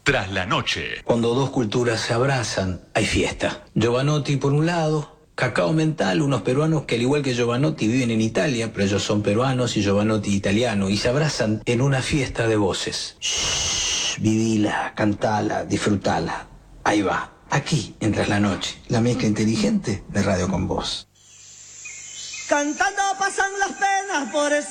Tras la noche. Cuando dos culturas se abrazan, hay fiesta. Giovanotti por un lado, Cacao Mental, unos peruanos que al igual que Giovanotti viven en Italia, pero ellos son peruanos y Giovanotti italiano, y se abrazan en una fiesta de voces. Shhh, vivila, cantala, disfrutala. Ahí va, aquí, en Tras la Noche, la mezcla inteligente de Radio con Voz. Cantando pasan las penas, por eso